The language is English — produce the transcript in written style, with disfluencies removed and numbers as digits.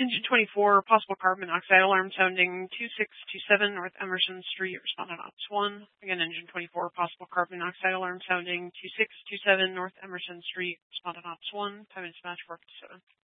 Engine 24, possible carbon monoxide alarm sounding 2627 North Emerson Street, responded Ops 1. Again, Engine 24, possible carbon monoxide alarm sounding 2627 North Emerson Street, responded Ops 1. Time and dispatch 457.